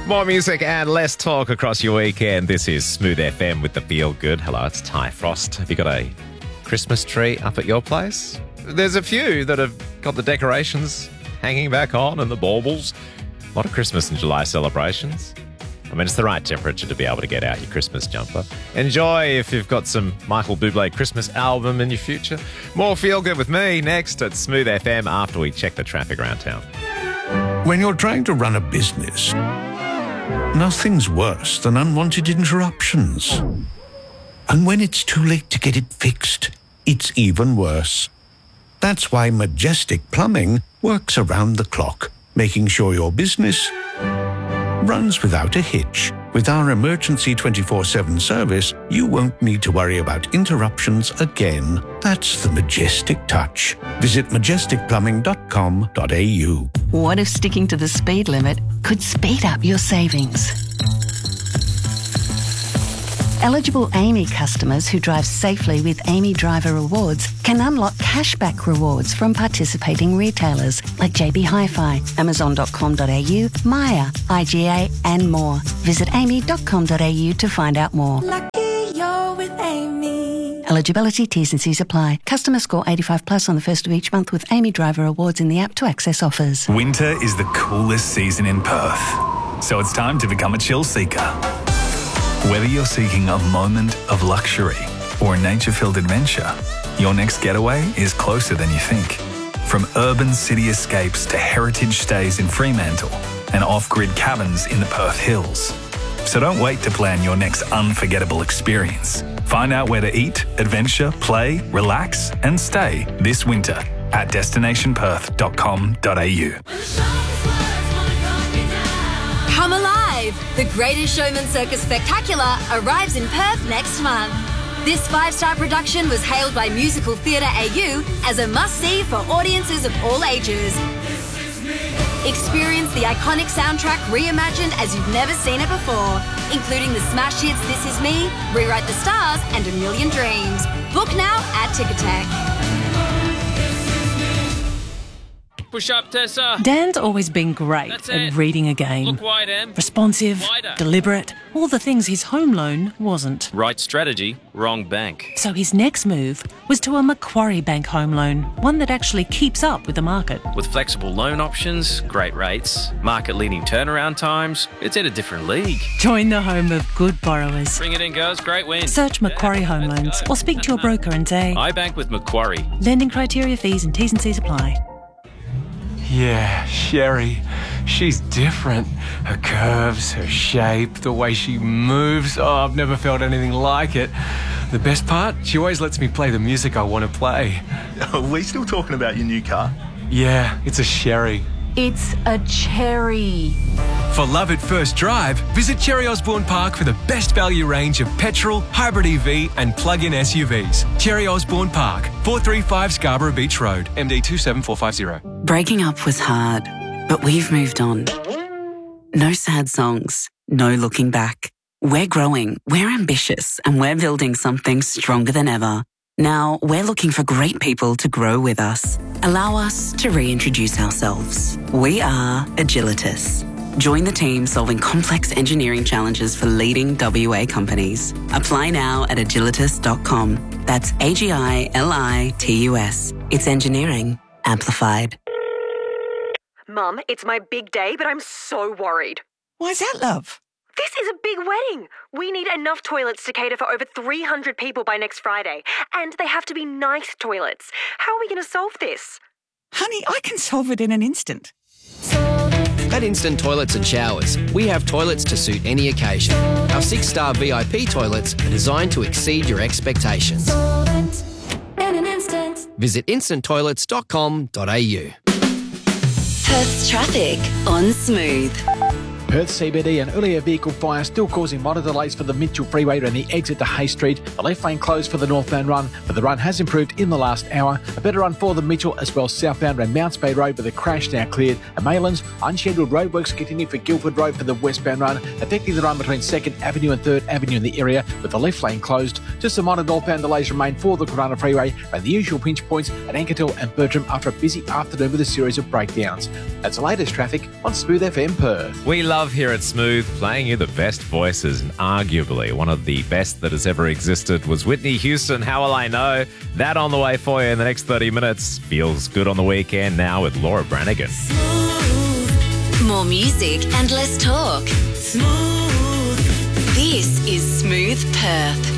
More music and less talk across your weekend. This is Smooth FM with the Feel Good. Hello, it's Ty Frost. Have you got a Christmas tree up at your place? There's a few that have got the decorations hanging back on and the baubles. A lot of Christmas and July celebrations. I mean, it's the right temperature to be able to get out your Christmas jumper. Enjoy if you've got some Michael Bublé Christmas album in your future. More Feel Good with me next at Smooth FM after we check the traffic around town. When you're trying to run a business, nothing's worse than unwanted interruptions. And when it's too late to get it fixed, it's even worse. That's why Majestic Plumbing works around the clock, making sure your business runs without a hitch. With our emergency 24/7 service, you won't need to worry about interruptions again. That's the Majestic touch. Visit majesticplumbing.com.au. What if sticking to the speed limit could speed up your savings? Eligible Amy customers who drive safely with Amy Driver Rewards can unlock cashback rewards from participating retailers like JB Hi-Fi, Amazon.com.au, Maya, IGA and more. Visit amy.com.au to find out more. Lucky you're with Amy. Eligibility, T's and C's apply. Customer score 85 plus on the first of each month with Amy Driver Awards in the app to access offers. Winter is the coolest season in Perth, so it's time to become a chill seeker. Whether you're seeking a moment of luxury or a nature-filled adventure, your next getaway is closer than you think. From urban city escapes to heritage stays in Fremantle and off-grid cabins in the Perth Hills. So don't wait to plan your next unforgettable experience. Find out where to eat, adventure, play, relax and stay this winter at destinationperth.com.au. Come alive! The Greatest Showman Circus Spectacular arrives in Perth next month. This 5-star production was hailed by Musical Theatre AU as a must-see for audiences of all ages. Experience the iconic soundtrack reimagined as you've never seen it before, including the smash hits This Is Me, Rewrite the Stars and A Million Dreams. Book now at Ticketek. Push up, Tessa. Dan's always been great at reading a game. Look wide, Em. Responsive, Wider. deliberate, all the things his home loan wasn't. Right strategy, wrong bank. So his next move was to a Macquarie Bank home loan, one that actually keeps up with the market. With flexible loan options, great rates, market-leading turnaround times, it's in a different league. Join the home of good borrowers. Bring it in, girls. Great win. Search Macquarie Home Loans or speak to your broker and say, I bank with Macquarie. lending criteria, fees and T's and C's apply. Yeah, Sherry. She's different. Her curves, her shape, the way she moves. Oh, I've never felt anything like it. The best part? She always lets me play the music I want to play. Are we still talking about your new car? Yeah, it's a Sherry. It's a cherry. For love at first drive, visit Cherry Osborne Park for the best value range of petrol, hybrid EV and plug-in SUVs. Cherry Osborne Park, 435 Scarborough Beach Road, MD 27450. Breaking up was hard, but we've moved on. No sad songs, no looking back. We're growing, we're ambitious, and we're building something stronger than ever. Now, we're looking for great people to grow with us. Allow us to reintroduce ourselves. We are Agilitas. Join the team solving complex engineering challenges for leading WA companies. Apply now at agilitas.com. That's AGILITUS. It's engineering amplified. Mum, it's my big day, but I'm so worried. Why's that, love? This is a big wedding. We need enough toilets to cater for over 300 people by next Friday. And they have to be nice toilets. How are we going to solve this? Honey, I can solve it in an instant. At Instant Toilets and Showers, we have toilets to suit any occasion. Our 6-star VIP toilets are designed to exceed your expectations. Visit instanttoilets.com.au. Perth's traffic on Smooth. Perth CBD, an earlier vehicle fire still causing minor delays for the Mitchell Freeway and the exit to Hay Street. The left lane closed for the northbound run, but the run has improved in the last hour. A better run for the Mitchell as well southbound around Mounts Bay Road with a crash now cleared. And Maylands, unscheduled roadworks continue for Guildford Road for the westbound run, affecting the run between 2nd Avenue and 3rd Avenue in the area with the left lane closed. Just some minor northbound delays remain for the Corunna Freeway and the usual pinch points at Anketil and Bertram after a busy afternoon with a series of breakdowns. That's the latest traffic on Smooth FM Perth. We love here at Smooth playing you the best voices, and arguably one of the best that has ever existed was Whitney Houston. How will I know? That on the way for you in the next 30 minutes. Feels good on the weekend now with Laura Branigan. More music and less talk. Smooth. This is Smooth Perth.